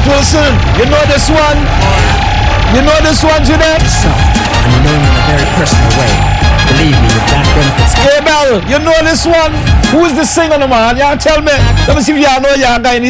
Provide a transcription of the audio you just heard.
Jeanette Wilson, you know this one? You know this one, Jeanette? So, and you know him in a very personal way. Believe me, with that benefits. Hey, Bell, you know this one? Who is the singer, man? Y'all tell me. Let me see if y'all know y'all guy in